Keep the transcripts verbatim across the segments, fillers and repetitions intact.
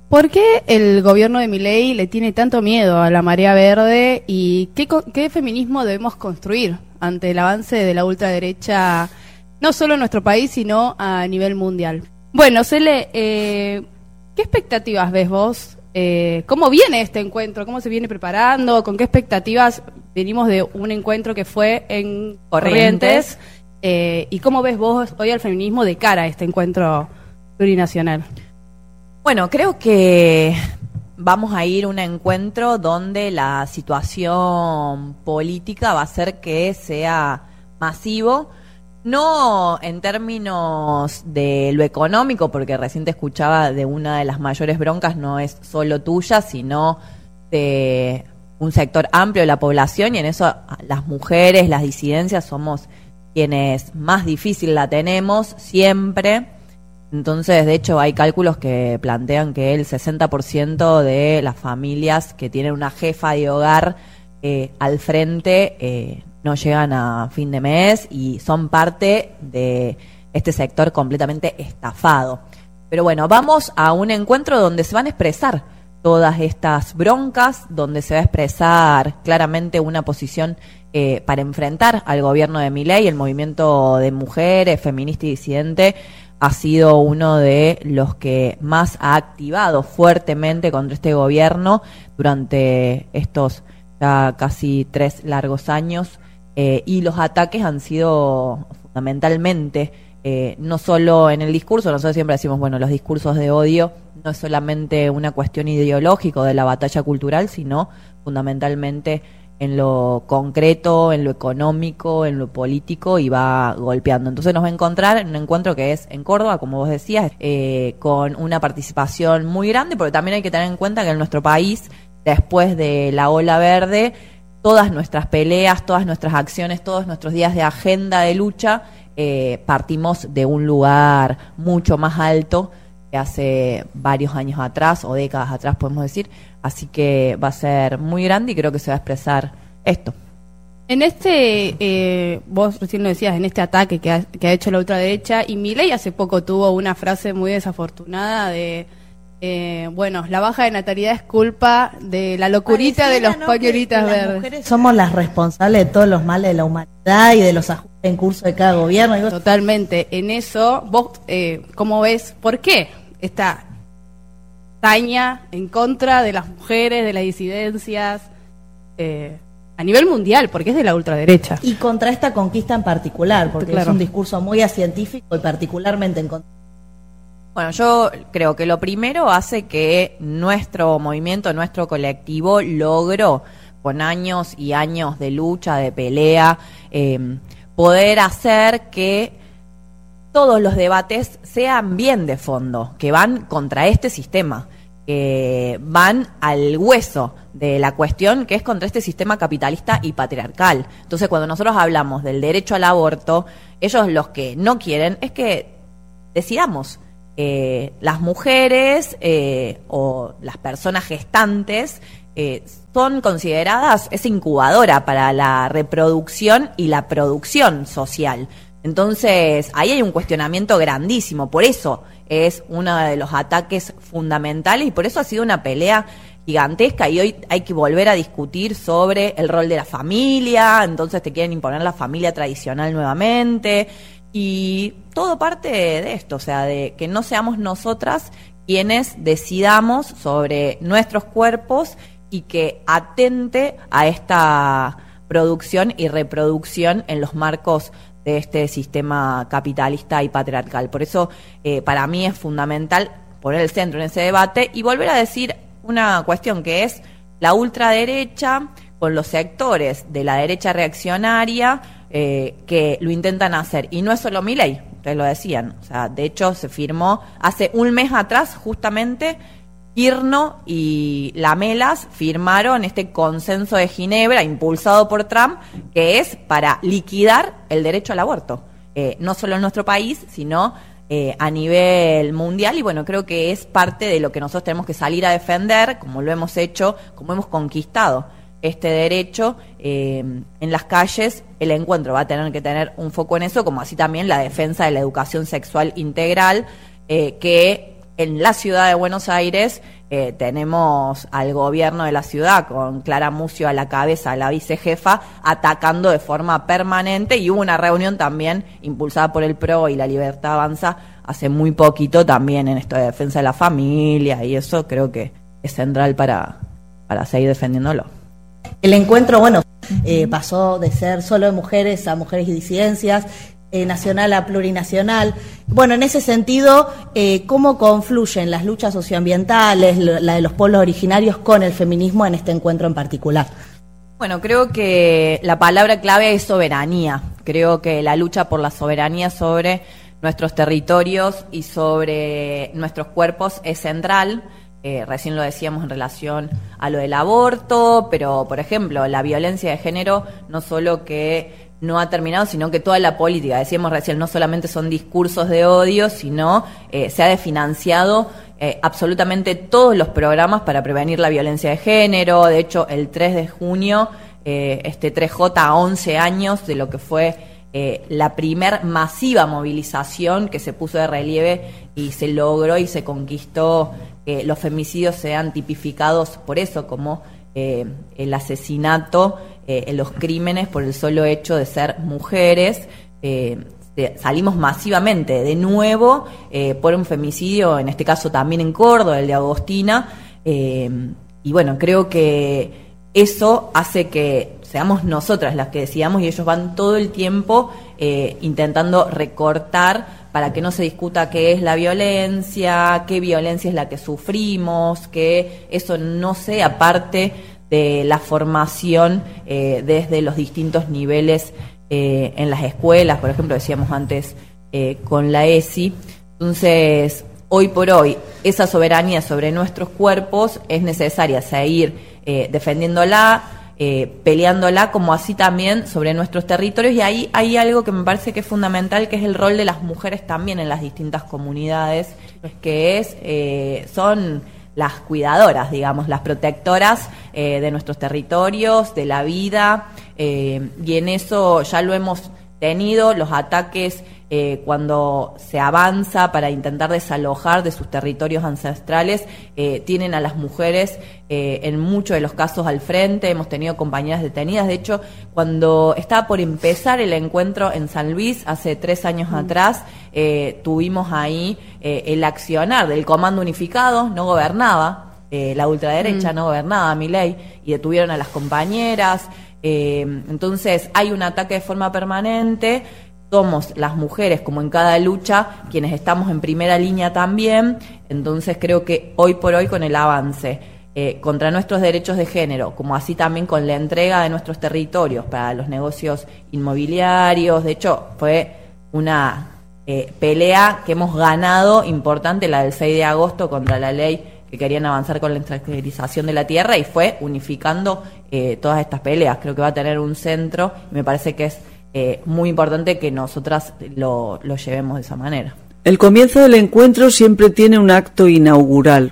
¿Por qué el gobierno de Milei le tiene tanto miedo a la marea verde y qué, qué feminismo debemos construir ante el avance de la ultraderecha, no solo en nuestro país, sino a nivel mundial? Bueno, Cele, eh, ¿qué expectativas ves vos? Eh, ¿Cómo viene este encuentro? ¿Cómo se viene preparando? ¿Con qué expectativas venimos de un encuentro que fue en Corrientes? Corrientes eh, ¿Y cómo ves vos hoy al feminismo de cara a este encuentro plurinacional? Bueno, creo que vamos a ir a un encuentro donde la situación política va a hacer que sea masivo, no en términos de lo económico, porque recién te escuchaba de una de las mayores broncas, no es solo tuya, sino de un sector amplio de la población, y en eso las mujeres, las disidencias, somos quienes más difícil la tenemos siempre. Entonces, de hecho, hay cálculos que plantean que el sesenta por ciento de las familias que tienen una jefa de hogar eh, al frente eh, no llegan a fin de mes y son parte de este sector completamente estafado. Pero bueno, vamos a un encuentro donde se van a expresar todas estas broncas, donde se va a expresar claramente una posición eh, para enfrentar al gobierno de Milei. El movimiento de mujeres, feminista y disidente ha sido uno de los que más ha activado fuertemente contra este gobierno durante estos ya casi tres largos años, eh, y los ataques han sido fundamentalmente, eh, no solo en el discurso. Nosotros siempre decimos, bueno, los discursos de odio no es solamente una cuestión ideológica de la batalla cultural, sino fundamentalmente en lo concreto, en lo económico, en lo político, y va golpeando. Entonces nos va a encontrar en un encuentro que es en Córdoba, como vos decías, eh, con una participación muy grande, porque también hay que tener en cuenta que en nuestro país, después de la ola verde, todas nuestras peleas, todas nuestras acciones, todos nuestros días de agenda de lucha, eh, partimos de un lugar mucho más alto que hace varios años atrás, o décadas atrás podemos decir, así que va a ser muy grande y creo que se va a expresar esto. En este, eh, vos recién lo decías, en este ataque que ha, que ha hecho la ultraderecha, y Milei hace poco tuvo una frase muy desafortunada de, eh, bueno, la baja de natalidad es culpa de la locurita Pareciera, de los ¿no? pañuelitas que, que verdes. Las mujeres somos las responsables de todos los males de la humanidad y de los ajustes en curso de cada gobierno. Y vos... Totalmente. En eso, vos, eh, ¿cómo ves? ¿Por qué esta taña en contra de las mujeres, de las disidencias, eh, a nivel mundial, porque es de la ultraderecha? Y contra esta conquista en particular, porque claro. es un discurso muy acientífico y particularmente en contra. Bueno, yo creo que lo primero hace que nuestro movimiento, nuestro colectivo logró, con años y años de lucha, de pelea, eh, poder hacer que todos los debates sean bien de fondo, que van contra este sistema, que van al hueso de la cuestión, que es contra este sistema capitalista y patriarcal. Entonces, cuando nosotros hablamos del derecho al aborto, ellos los que no quieren es que decidamos. Eh, las mujeres eh, o las personas gestantes eh, son consideradas, es incubadora para la reproducción y la producción social. Entonces, ahí hay un cuestionamiento grandísimo, por eso es uno de los ataques fundamentales y por eso ha sido una pelea gigantesca, y hoy hay que volver a discutir sobre el rol de la familia. Entonces te quieren imponer la familia tradicional nuevamente, y todo parte de esto, o sea, de que no seamos nosotras quienes decidamos sobre nuestros cuerpos y que atente a esta producción y reproducción en los marcos de este sistema capitalista y patriarcal. Por eso, eh, para mí es fundamental poner el centro en ese debate y volver a decir una cuestión que es la ultraderecha con los sectores de la derecha reaccionaria eh, que lo intentan hacer. Y no es solo Milei, ustedes lo decían. O sea, de hecho, se firmó hace un mes atrás, justamente, Kirchner y Lamelas firmaron este consenso de Ginebra, impulsado por Trump, que es para liquidar el derecho al aborto. Eh, no solo en nuestro país, sino eh, a nivel mundial. Y bueno, creo que es parte de lo que nosotros tenemos que salir a defender, como lo hemos hecho, como hemos conquistado este derecho eh, en las calles. El encuentro va a tener que tener un foco en eso, como así también la defensa de la educación sexual integral, eh, que en la ciudad de Buenos Aires eh, tenemos al gobierno de la ciudad con Clara Mucio a la cabeza, la vicejefa, atacando de forma permanente, y hubo una reunión también impulsada por el P R O y la Libertad Avanza hace muy poquito también en esto de defensa de la familia, y eso creo que es central para, para seguir defendiéndolo. El encuentro, bueno, eh, pasó de ser solo de mujeres a mujeres y disidencias, Eh, nacional a plurinacional. Bueno, en ese sentido, eh, ¿cómo confluyen las luchas socioambientales, la de los pueblos originarios, con el feminismo en este encuentro en particular? Bueno, creo que la palabra clave es soberanía. Creo que la lucha por la soberanía sobre nuestros territorios y sobre nuestros cuerpos es central. Eh, recién lo decíamos en relación a lo del aborto, pero, por ejemplo, la violencia de género no solo que no ha terminado, sino que toda la política, decíamos recién, no solamente son discursos de odio, sino eh, se ha desfinanciado eh, absolutamente todos los programas para prevenir la violencia de género. De hecho, el tres de junio, eh, este tres J, a once años de lo que fue eh, la primer masiva movilización que se puso de relieve y se logró y se conquistó que los femicidios sean tipificados por eso, como eh, el asesinato, Eh, en los crímenes por el solo hecho de ser mujeres. Eh, de, salimos masivamente de nuevo eh, por un femicidio, en este caso también en Córdoba, el de Agostina, eh, y bueno, creo que eso hace que seamos nosotras las que decidamos, y ellos van todo el tiempo eh, intentando recortar para que no se discuta qué es la violencia, qué violencia es la que sufrimos, que eso no sea parte de la formación eh, desde los distintos niveles eh, en las escuelas, por ejemplo, decíamos antes eh, con la E S I. Entonces, hoy por hoy, esa soberanía sobre nuestros cuerpos es necesaria seguir eh, defendiéndola, eh, peleándola, como así también sobre nuestros territorios, y ahí hay algo que me parece que es fundamental, que es el rol de las mujeres también en las distintas comunidades, que es, eh, son las cuidadoras, digamos, las protectoras eh, de nuestros territorios, de la vida, eh, y en eso ya lo hemos tenido, los ataques eh, cuando se avanza para intentar desalojar de sus territorios ancestrales, eh, tienen a las mujeres eh, en muchos de los casos al frente. Hemos tenido compañeras detenidas. De hecho, cuando estaba por empezar el encuentro en San Luis, hace tres años mm. atrás, eh, tuvimos ahí eh, el accionar del Comando Unificado. No gobernaba eh, la ultraderecha, mm. no gobernaba Milei, y detuvieron a las compañeras. Eh, entonces hay un ataque de forma permanente. Somos las mujeres, como en cada lucha, quienes estamos en primera línea también. Entonces creo que hoy por hoy, con el avance eh, contra nuestros derechos de género, como así también con la entrega de nuestros territorios para los negocios inmobiliarios, de hecho fue una eh, pelea que hemos ganado importante, la del seis de agosto, contra la ley que querían avanzar con la extranjerización de la tierra, y fue unificando eh, todas estas peleas. Creo que va a tener un centro, y me parece que es eh, muy importante que nosotras lo, lo llevemos de esa manera. El comienzo del encuentro siempre tiene un acto inaugural,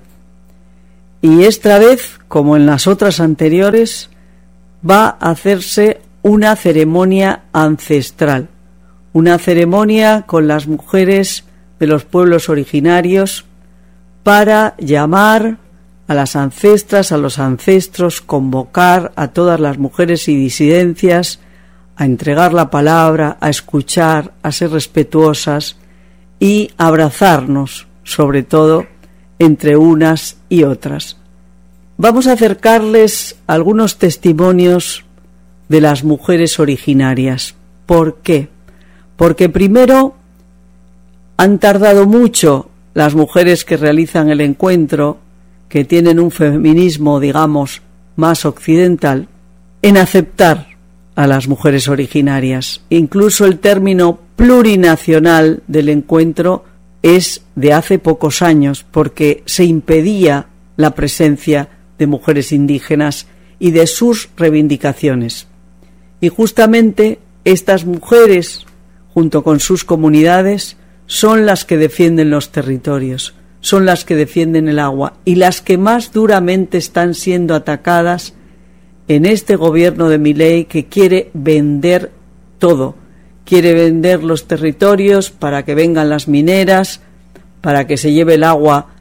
y esta vez, como en las otras anteriores, va a hacerse una ceremonia ancestral, una ceremonia con las mujeres de los pueblos originarios, para llamar a las ancestras, a los ancestros, convocar a todas las mujeres y disidencias a entregar la palabra, a escuchar, a ser respetuosas y abrazarnos, sobre todo, entre unas y otras. Vamos a acercarles algunos testimonios de las mujeres originarias. ¿Por qué? Porque primero han tardado mucho las mujeres que realizan el encuentro, que tienen un feminismo, digamos, más occidental, en aceptar a las mujeres originarias. Incluso el término plurinacional del encuentro es de hace pocos años, porque se impedía la presencia de mujeres indígenas y de sus reivindicaciones. Y justamente estas mujeres, junto con sus comunidades, son las que defienden los territorios, son las que defienden el agua, y las que más duramente están siendo atacadas en este gobierno de Milei, que quiere vender todo. Quiere vender los territorios para que vengan las mineras, para que se lleve el agua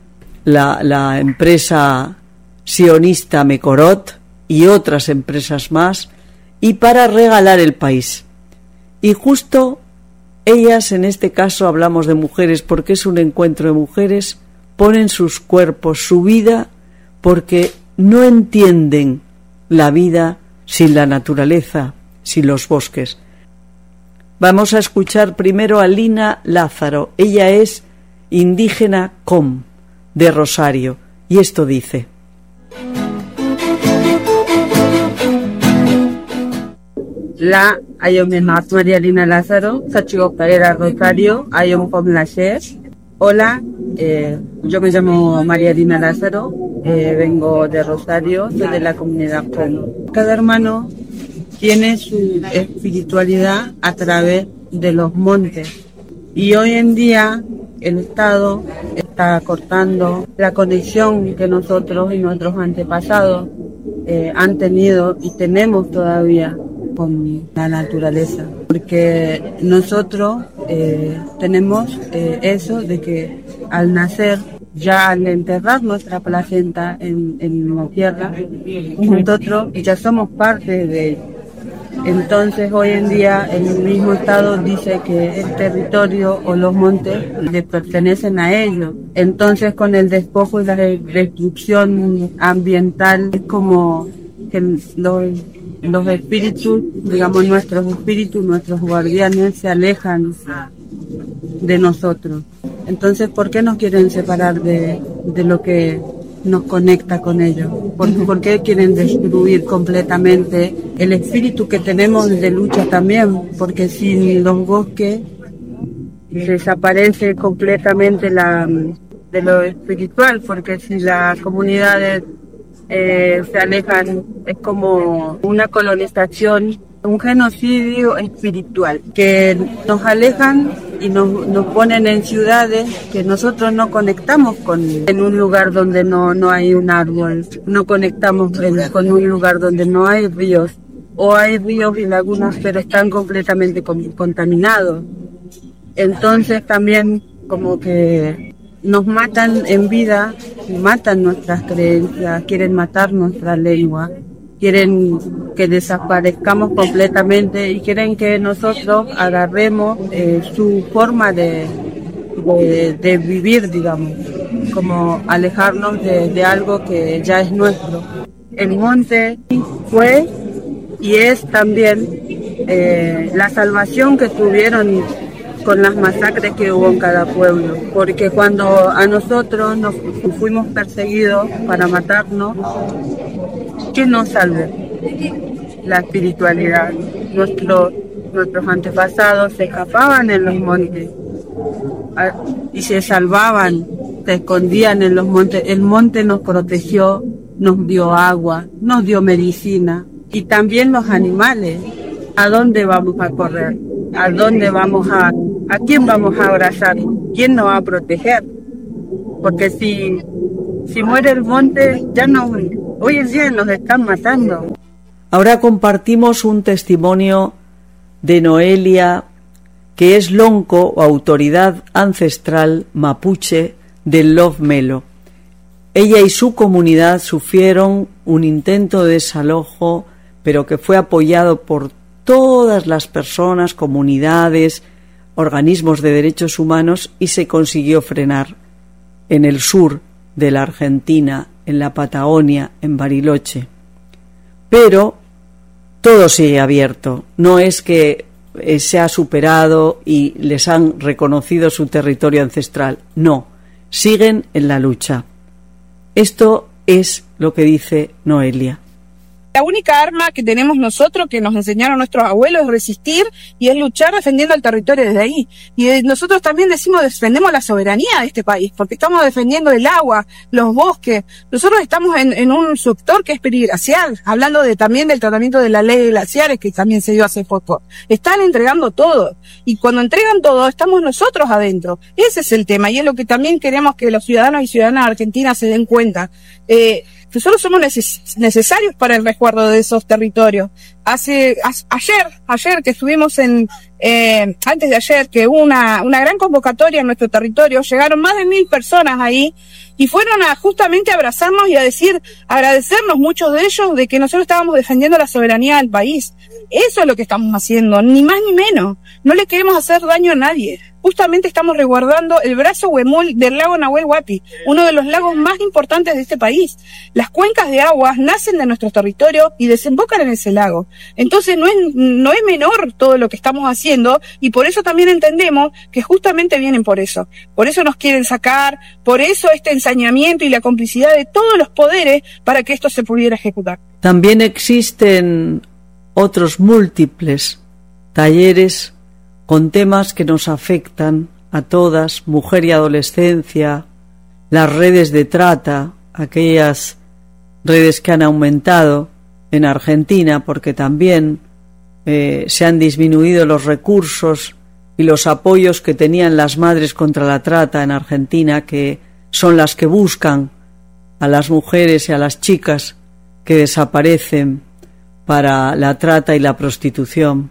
la, la empresa sionista Mekorot y otras empresas más, y para regalar el país. Y justo ellas, en este caso hablamos de mujeres porque es un encuentro de mujeres, ponen sus cuerpos, su vida, porque no entienden la vida sin la naturaleza, sin los bosques. Vamos a escuchar primero a Lina Lázaro. Ella es indígena Com, de Rosario, y esto dice: La ayom menat María Lina Lázaro, Sachigo Pereira Rosario, ayom Com Lacher. Hola, eh, yo me llamo María Lina Lázaro, eh, vengo de Rosario, soy de la comunidad Com. Cada hermano tiene su espiritualidad a través de los montes, y hoy en día el Estado está cortando la conexión que nosotros y nuestros antepasados eh, han tenido y tenemos todavía con la naturaleza, porque nosotros eh, tenemos eh, eso de que al nacer, ya al enterrar nuestra placenta en, en la tierra, nosotros ya somos parte de ella. Entonces hoy en día el mismo Estado dice que el territorio o los montes le pertenecen a ellos. Entonces con el despojo y la destrucción ambiental es como que los, los espíritus, digamos nuestros espíritus, nuestros guardianes se alejan de nosotros. Entonces, ¿por qué nos quieren separar de, de lo que nos conecta con ellos? ¿Por, ¿Por qué quieren destruir completamente el espíritu que tenemos de lucha también? Porque sin los bosques desaparece completamente la, de lo espiritual, porque si las comunidades eh, se alejan, es como una colonización, un genocidio espiritual, que nos alejan y nos, nos ponen en ciudades que nosotros no conectamos con, en un lugar donde no, no hay un árbol, no conectamos en, con un lugar donde no hay ríos, o hay ríos y lagunas pero están completamente con, contaminados. Entonces también como que nos matan en vida, matan nuestras creencias, quieren matar nuestra lengua, quieren que desaparezcamos completamente y quieren que nosotros agarremos eh, su forma de, de, de vivir, digamos, como alejarnos de, de algo que ya es nuestro. El monte fue y es también eh, la salvación que tuvieron con las masacres que hubo en cada pueblo, porque cuando a nosotros nos fuimos perseguidos para matarnos, ¿quién nos salve? La espiritualidad. Nuestros, nuestros antepasados se escapaban en los montes y se salvaban, se escondían en los montes. El monte nos protegió, nos dio agua, nos dio medicina, y también los animales. ¿A dónde vamos a correr? ¿A dónde vamos a, a quién vamos a abrazar? ¿Quién nos va a proteger? Porque si, si muere el monte, ya no, hoy en día nos están matando. Ahora compartimos un testimonio de Noelia, que es lonco o autoridad ancestral mapuche del Love Melo. Ella y su comunidad sufrieron un intento de desalojo, pero que fue apoyado por todas las personas, comunidades, organismos de derechos humanos, y se consiguió frenar en el sur de la Argentina, en la Patagonia, en Bariloche. Pero todo sigue abierto. No es que eh, se ha superado y les han reconocido su territorio ancestral. No, siguen en la lucha. Esto es lo que dice Noelia. La única arma que tenemos nosotros, que nos enseñaron nuestros abuelos, es resistir y es luchar defendiendo el territorio desde ahí. Y nosotros también decimos defendemos la soberanía de este país, porque estamos defendiendo el agua, los bosques. Nosotros estamos en, en un sector que es periglacial, hablando de, también del tratamiento de la ley de glaciares, que también se dio hace poco. Están entregando todo. Y cuando entregan todo, estamos nosotros adentro. Ese es el tema, y es lo que también queremos que los ciudadanos y ciudadanas argentinas se den cuenta. Eh, Nosotros somos neces- necesarios para el resguardo de esos territorios. Hace a, ayer, ayer que estuvimos en, eh, antes de ayer, que hubo una, una gran convocatoria en nuestro territorio, llegaron más de mil personas ahí y fueron a justamente a abrazarnos y a decir, agradecernos muchos de ellos de que nosotros estábamos defendiendo la soberanía del país. Eso es lo que estamos haciendo, ni más ni menos. No le queremos hacer daño a nadie. Justamente estamos resguardando el brazo Huemul del lago Nahuel Huapi, uno de los lagos más importantes de este país. Las cuencas de aguas nacen de nuestro territorio y desembocan en ese lago. Entonces no es, no es menor todo lo que estamos haciendo y por eso también entendemos que justamente vienen por eso. Por eso nos quieren sacar, por eso este ensañamiento y la complicidad de todos los poderes para que esto se pudiera ejecutar. También existen otros múltiples talleres con temas que nos afectan a todas, mujer y adolescencia, las redes de trata, aquellas redes que han aumentado en Argentina porque también eh, se han disminuido los recursos y los apoyos que tenían las madres contra la trata en Argentina, que son las que buscan a las mujeres y a las chicas que desaparecen para la trata y la prostitución.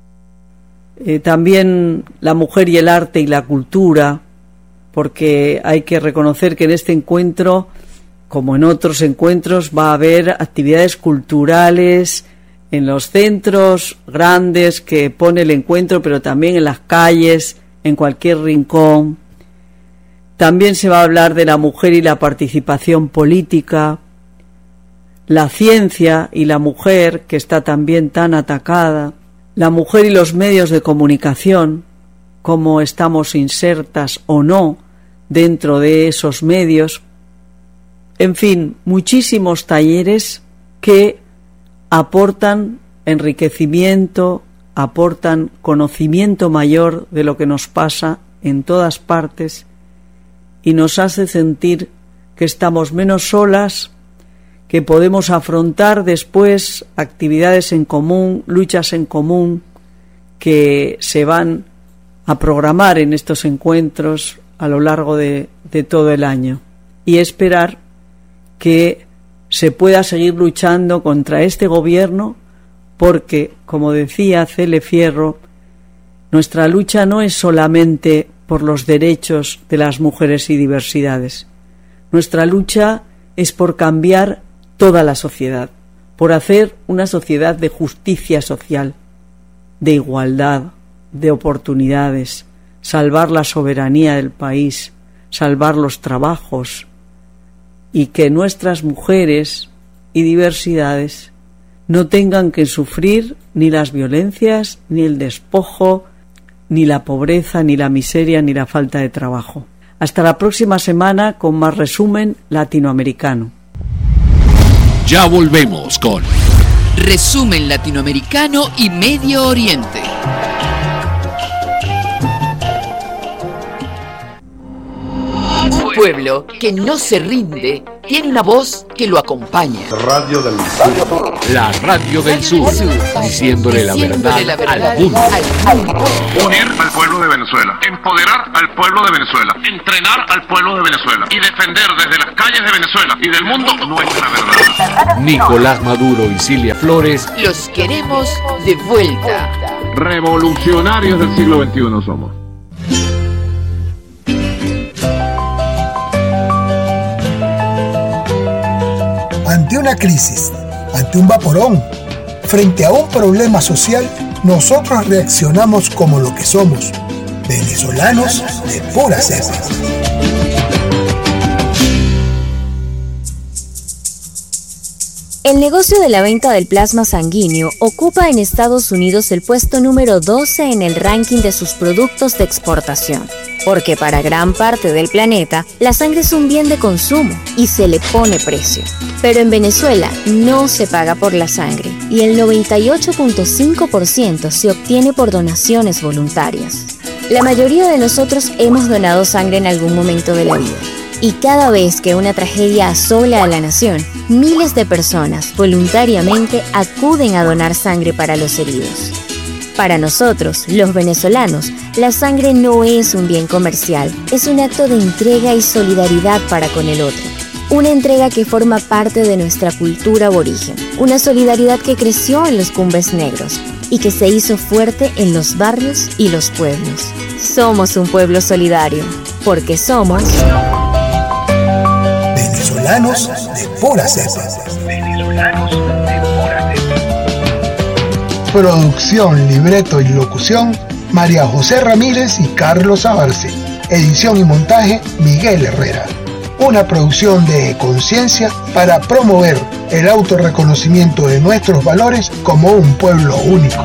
Eh, también la mujer y el arte y la cultura, porque hay que reconocer que en este encuentro, como en otros encuentros, va a haber actividades culturales en los centros grandes que pone el encuentro, pero también en las calles, en cualquier rincón. También se va a hablar de la mujer y la participación política, la ciencia y la mujer, que está también tan atacada, la mujer y los medios de comunicación, cómo estamos insertas o no dentro de esos medios. En fin, muchísimos talleres que aportan enriquecimiento, aportan conocimiento mayor de lo que nos pasa en todas partes y nos hace sentir que estamos menos solas, que podemos afrontar después actividades en común, luchas en común, que se van a programar en estos encuentros a lo largo de, de todo el año. Y esperar que se pueda seguir luchando contra este gobierno, porque, como decía Cele Fierro, nuestra lucha no es solamente por los derechos de las mujeres y diversidades. Nuestra lucha es por cambiar toda la sociedad, por hacer una sociedad de justicia social, de igualdad, de oportunidades, salvar la soberanía del país, salvar los trabajos, y que nuestras mujeres y diversidades no tengan que sufrir ni las violencias, ni el despojo, ni la pobreza, ni la miseria, ni la falta de trabajo. Hasta la próxima semana con más resumen latinoamericano. Ya volvemos con Resumen Latinoamericano y Medio Oriente. Un pueblo que no se rinde tiene una voz que lo acompaña. Radio del Sur. La Radio del Sur, diciéndole la verdad, la verdad al mundo. Unir al pueblo de Venezuela, empoderar al pueblo de Venezuela, entrenar al pueblo de Venezuela y defender desde las calles de Venezuela y del mundo nuestra verdad. Nicolás Maduro y Cilia Flores, los queremos de vuelta. Revolucionarios del siglo veintiuno somos. Ante una crisis, ante un vaporón, frente a un problema social, nosotros reaccionamos como lo que somos, venezolanos de pura cepa. El negocio de la venta del plasma sanguíneo ocupa en Estados Unidos el puesto número doce en el ranking de sus productos de exportación, porque para gran parte del planeta la sangre es un bien de consumo y se le pone precio. Pero en Venezuela no se paga por la sangre y el noventa y ocho punto cinco por ciento se obtiene por donaciones voluntarias. La mayoría de nosotros hemos donado sangre en algún momento de la vida. Y cada vez que una tragedia asola a la nación, miles de personas voluntariamente acuden a donar sangre para los heridos. Para nosotros, los venezolanos, la sangre no es un bien comercial, es un acto de entrega y solidaridad para con el otro. Una entrega que forma parte de nuestra cultura aborigen. Una solidaridad que creció en los Cumbres Negros y que se hizo fuerte en los barrios y los pueblos. Somos un pueblo solidario, porque somos venezolanos de pura cepa. Venezolanos de pura cepa. Producción, libreto y locución, María José Ramírez y Carlos Abarce. Edición y montaje, Miguel Herrera. Una producción de Conciencia para promover el autorreconocimiento de nuestros valores como un pueblo único.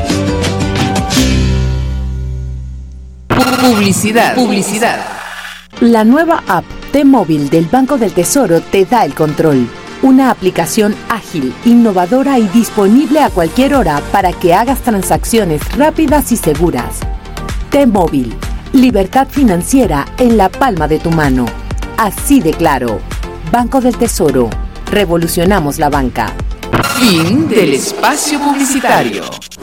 Publicidad. Publicidad. La nueva app T-Móvil del Banco del Tesoro te da el control. Una aplicación ágil, innovadora y disponible a cualquier hora para que hagas transacciones rápidas y seguras. T-Móvil. Libertad financiera en la palma de tu mano. Así de claro. Banco del Tesoro. Revolucionamos la banca. Fin del espacio publicitario.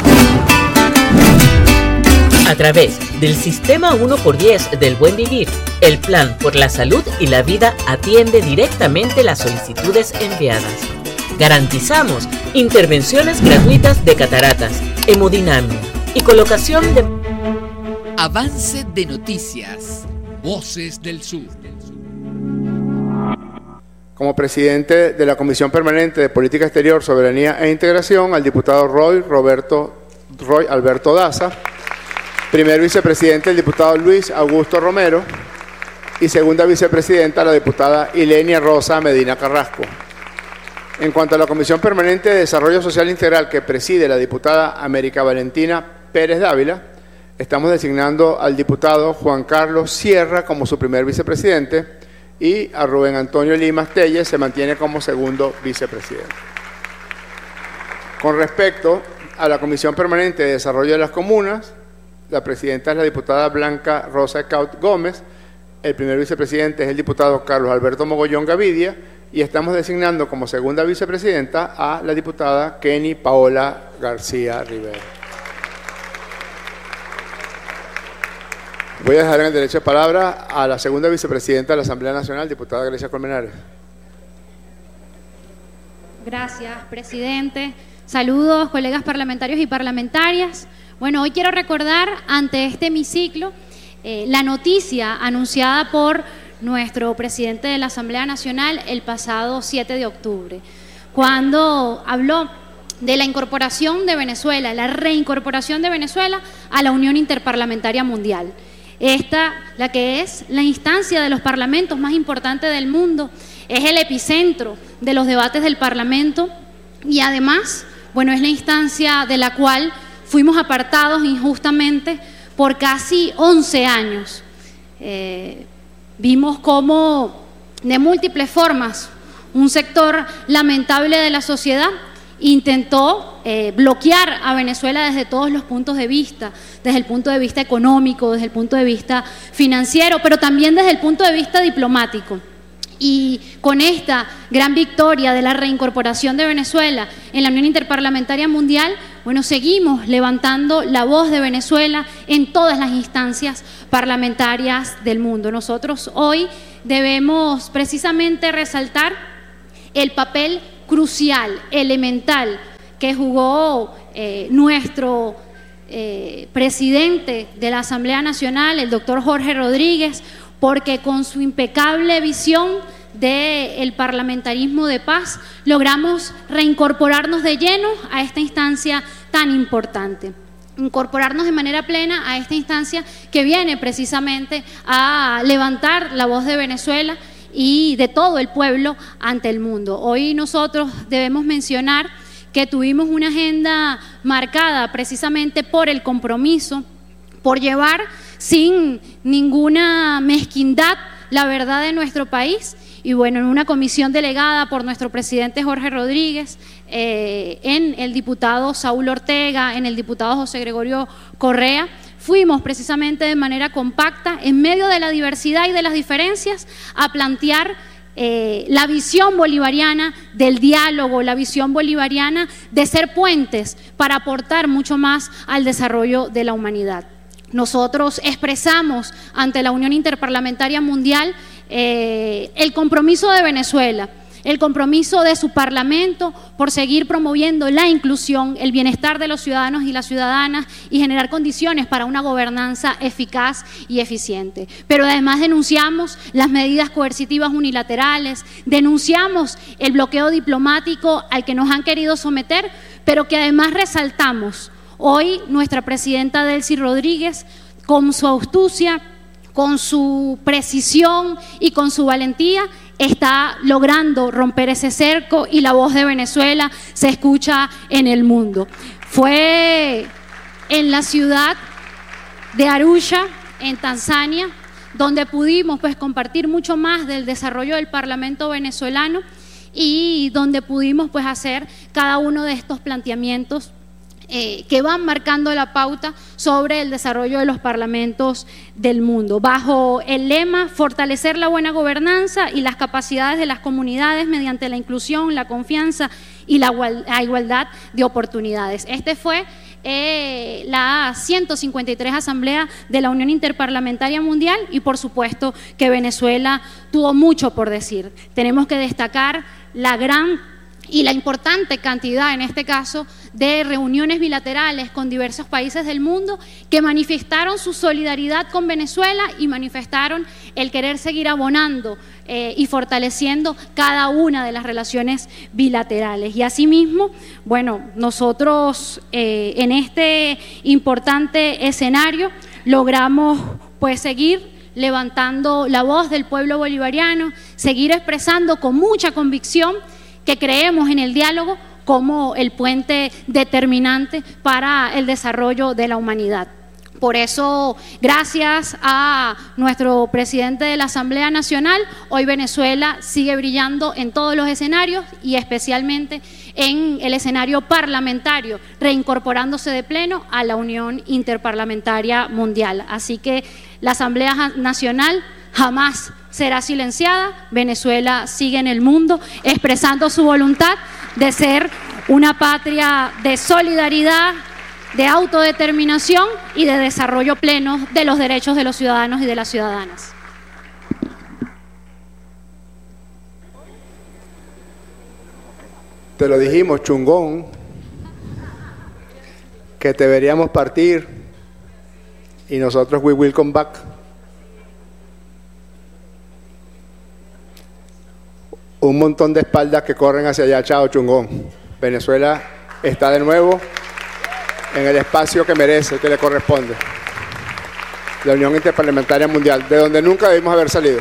A través del Sistema uno por diez del Buen Vivir, el Plan por la Salud y la Vida atiende directamente las solicitudes enviadas. Garantizamos intervenciones gratuitas de cataratas, hemodinamia y colocación de... Avance de noticias. Voces del Sur. Como presidente de la Comisión Permanente de Política Exterior, Soberanía e Integración, al diputado Roy Roberto Roy Alberto Daza. Primer vicepresidente, el diputado Luis Augusto Romero. Y segunda vicepresidenta, la diputada Ilenia Rosa Medina Carrasco. En cuanto a la Comisión Permanente de Desarrollo Social Integral, que preside la diputada América Valentina Pérez Dávila, estamos designando al diputado Juan Carlos Sierra como su primer vicepresidente y a Rubén Antonio Limas Telles se mantiene como segundo vicepresidente. Con respecto a la Comisión Permanente de Desarrollo de las Comunas, la presidenta es la diputada Blanca Rosa Caut Gómez, el primer vicepresidente es el diputado Carlos Alberto Mogollón Gavidia y estamos designando como segunda vicepresidenta a la diputada Kenny Paola García Rivera. Voy a dejar en el derecho de palabra a la segunda vicepresidenta de la Asamblea Nacional, diputada Grecia Colmenares. Gracias, presidente. Saludos, colegas parlamentarios y parlamentarias. Bueno, hoy quiero recordar ante este hemiciclo eh, la noticia anunciada por nuestro presidente de la Asamblea Nacional el pasado siete de octubre, cuando habló de la incorporación de Venezuela, la reincorporación de Venezuela a la Unión Interparlamentaria Mundial. Esta, la que es la instancia de los parlamentos más importante del mundo, es el epicentro de los debates del Parlamento y además, bueno, es la instancia de la cual fuimos apartados injustamente por casi once años. Eh, vimos cómo de múltiples formas un sector lamentable de la sociedad intentó eh, bloquear a Venezuela desde todos los puntos de vista, desde el punto de vista económico, desde el punto de vista financiero, pero también desde el punto de vista diplomático. Y con esta gran victoria de la reincorporación de Venezuela en la Unión Interparlamentaria Mundial, bueno, seguimos levantando la voz de Venezuela en todas las instancias parlamentarias del mundo. Nosotros hoy debemos precisamente resaltar el papel crucial, elemental, que jugó eh, nuestro eh, presidente de la Asamblea Nacional, el doctor Jorge Rodríguez, porque con su impecable visión del parlamentarismo de paz logramos reincorporarnos de lleno a esta instancia tan importante. Incorporarnos de manera plena a esta instancia que viene precisamente a levantar la voz de Venezuela y de todo el pueblo ante el mundo. Hoy nosotros debemos mencionar que tuvimos una agenda marcada precisamente por el compromiso, por llevar sin ninguna mezquindad la verdad de nuestro país. Y bueno, en una comisión delegada por nuestro presidente Jorge Rodríguez, eh, en el diputado Saúl Ortega, en el diputado José Gregorio Correa, fuimos precisamente de manera compacta, en medio de la diversidad y de las diferencias, a plantear eh, la visión bolivariana del diálogo, la visión bolivariana de ser puentes para aportar mucho más al desarrollo de la humanidad. Nosotros expresamos ante la Unión Interparlamentaria Mundial eh, el compromiso de Venezuela, el compromiso de su Parlamento por seguir promoviendo la inclusión, el bienestar de los ciudadanos y las ciudadanas y generar condiciones para una gobernanza eficaz y eficiente. Pero además denunciamos las medidas coercitivas unilaterales, denunciamos el bloqueo diplomático al que nos han querido someter, pero que además resaltamos hoy nuestra presidenta Delcy Rodríguez, con su astucia, con su precisión y con su valentía, está logrando romper ese cerco y la voz de Venezuela se escucha en el mundo. Fue en la ciudad de Arusha, en Tanzania, donde pudimos pues compartir mucho más del desarrollo del Parlamento venezolano y donde pudimos pues hacer cada uno de estos planteamientos Eh, que van marcando la pauta sobre el desarrollo de los parlamentos del mundo, bajo el lema fortalecer la buena gobernanza y las capacidades de las comunidades mediante la inclusión, la confianza y la, la igualdad de oportunidades. Este fue eh, la ciento cincuenta y tres Asamblea de la Unión Interparlamentaria Mundial y por supuesto que Venezuela tuvo mucho por decir. Tenemos que destacar la gran y la importante cantidad, en este caso, de reuniones bilaterales con diversos países del mundo que manifestaron su solidaridad con Venezuela y manifestaron el querer seguir abonando eh, y fortaleciendo cada una de las relaciones bilaterales. Y asimismo, bueno, nosotros eh, en este importante escenario logramos pues seguir levantando la voz del pueblo bolivariano, seguir expresando con mucha convicción que creemos en el diálogo como el puente determinante para el desarrollo de la humanidad. Por eso, gracias a nuestro presidente de la Asamblea Nacional, hoy Venezuela sigue brillando en todos los escenarios y especialmente en el escenario parlamentario, reincorporándose de pleno a la Unión Interparlamentaria Mundial. Así que la Asamblea Nacional jamás será silenciada. Venezuela sigue en el mundo expresando su voluntad de ser una patria de solidaridad, de autodeterminación y de desarrollo pleno de los derechos de los ciudadanos y de las ciudadanas. Te lo dijimos, chungón, que te veríamos partir y nosotros we will come back. Un montón de espaldas que corren hacia allá, chao chungón. Venezuela está de nuevo en el espacio que merece, que le corresponde. La Unión Interparlamentaria Mundial, de donde nunca debimos haber salido.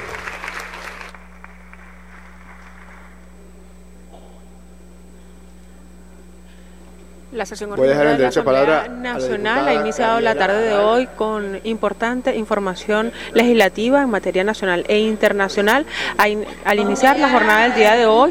La sesión Voy a dejar el ordinaria de la derecho de palabra Asamblea a la Nacional diputada ha iniciado la tarde de hoy con importante información legislativa en materia nacional e internacional. Al iniciar la jornada del día de hoy.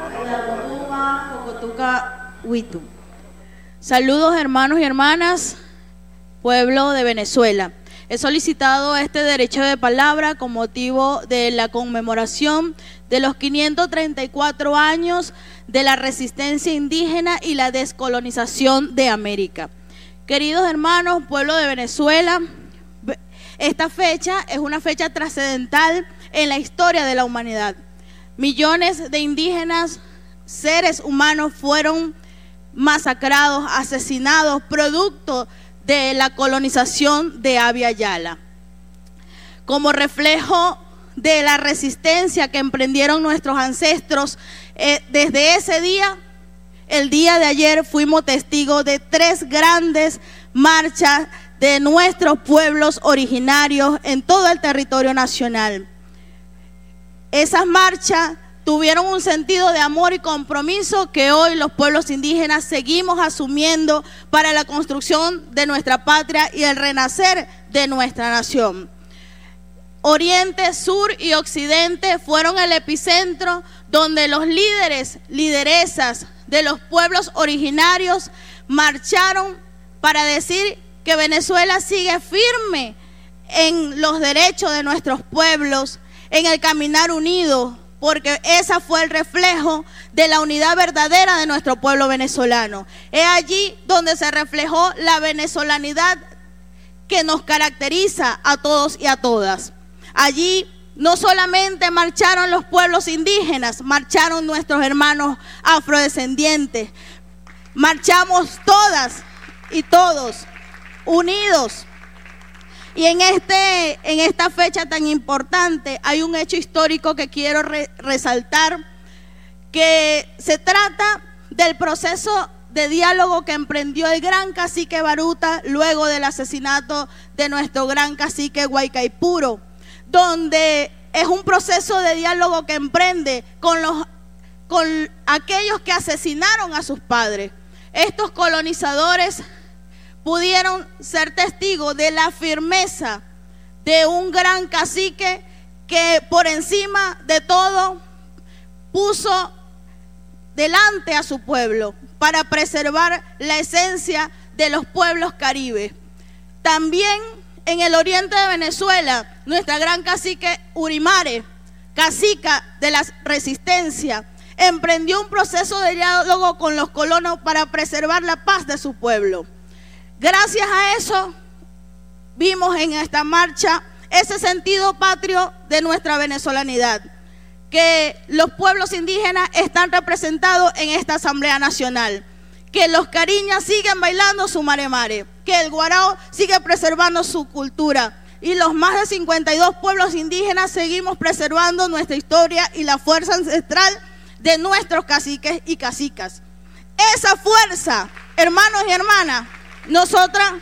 Saludos hermanos y hermanas, pueblo de Venezuela. He solicitado este derecho de palabra con motivo de la conmemoración de los quinientos treinta y cuatro años de la resistencia indígena y la descolonización de América. Queridos hermanos, pueblo de Venezuela, esta fecha es una fecha trascendental en la historia de la humanidad. Millones de indígenas, seres humanos fueron masacrados, asesinados, producto de la colonización de Abya Yala. Como reflejo de la resistencia que emprendieron nuestros ancestros, eh, desde ese día, el día de ayer, fuimos testigos de tres grandes marchas de nuestros pueblos originarios en todo el territorio nacional. Esas marchas tuvieron un sentido de amor y compromiso que hoy los pueblos indígenas seguimos asumiendo para la construcción de nuestra patria y el renacer de nuestra nación. Oriente, sur y occidente fueron el epicentro donde los líderes, lideresas de los pueblos originarios marcharon para decir que Venezuela sigue firme en los derechos de nuestros pueblos, en el caminar unido, porque ese fue el reflejo de la unidad verdadera de nuestro pueblo venezolano. Es allí donde se reflejó la venezolanidad que nos caracteriza a todos y a todas. Allí no solamente marcharon los pueblos indígenas, marcharon nuestros hermanos afrodescendientes. Marchamos todas y todos, unidos. Y en, este, en esta fecha tan importante hay un hecho histórico que quiero re resaltar, que se trata del proceso de diálogo que emprendió el gran cacique Baruta luego del asesinato de nuestro gran cacique Guaycaipuro, donde es un proceso de diálogo que emprende con, los, con aquellos que asesinaron a sus padres. Estos colonizadores pudieron ser testigos de la firmeza de un gran cacique que por encima de todo puso delante a su pueblo para preservar la esencia de los pueblos caribes. También en el oriente de Venezuela, nuestra gran cacique Urimare, cacica de la resistencia, emprendió un proceso de diálogo con los colonos para preservar la paz de su pueblo. Gracias a eso, vimos en esta marcha ese sentido patrio de nuestra venezolanidad, que los pueblos indígenas están representados en esta Asamblea Nacional, que los cariñas siguen bailando su mare mare, que el guarao sigue preservando su cultura, y los más de cincuenta y dos pueblos indígenas seguimos preservando nuestra historia y la fuerza ancestral de nuestros caciques y cacicas. Esa fuerza, hermanos y hermanas, nosotras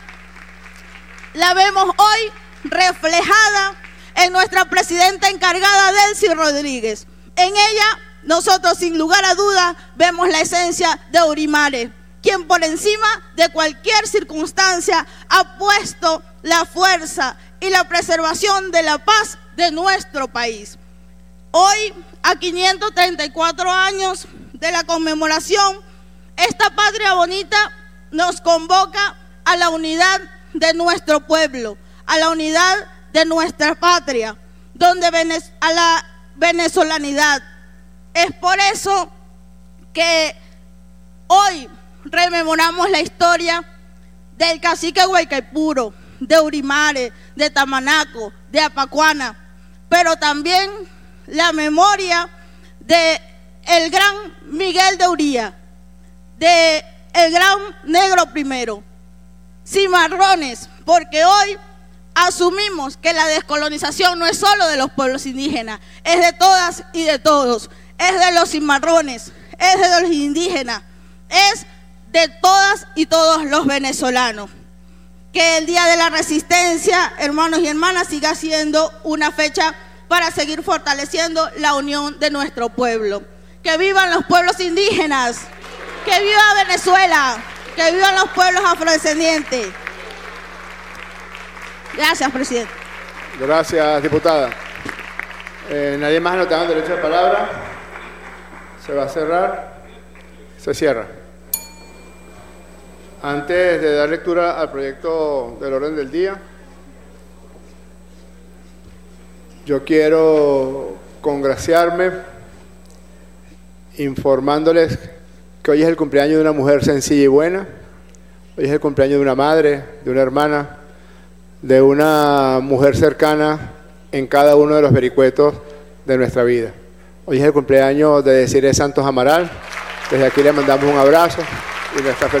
la vemos hoy reflejada en nuestra presidenta encargada, Delcy Rodríguez. En ella, nosotros sin lugar a dudas vemos la esencia de Urimare, quien por encima de cualquier circunstancia ha puesto la fuerza y la preservación de la paz de nuestro país. Hoy, a quinientos treinta y cuatro años de la conmemoración, esta patria bonita nos convoca a la unidad de nuestro pueblo, a la unidad de nuestra patria, donde a la venezolanidad. Es por eso que hoy rememoramos la historia del cacique Guaycaipuro, de Urimare, de Tamanaco, de Apacuana, pero también la memoria de el gran Miguel de Uría, de el gran Negro Primero, cimarrones, porque hoy asumimos que la descolonización no es solo de los pueblos indígenas, es de todas y de todos, es de los cimarrones, es de los indígenas, es de todas y todos los venezolanos. Que el Día de la Resistencia, hermanos y hermanas, siga siendo una fecha para seguir fortaleciendo la unión de nuestro pueblo. Que vivan los pueblos indígenas, que viva Venezuela, que vivan los pueblos afrodescendientes. Gracias, presidente. Gracias, diputada. Eh, nadie más no tenga derecho de palabra. Se va a cerrar. Se cierra. Antes de dar lectura al proyecto del orden del día, yo quiero congraciarme informándoles que hoy es el cumpleaños de una mujer sencilla y buena, hoy es el cumpleaños de una madre, de una hermana, de una mujer cercana en cada uno de los vericuetos de nuestra vida. Hoy es el cumpleaños de Desiree Santos Amaral, desde aquí le mandamos un abrazo y nuestra felicidad.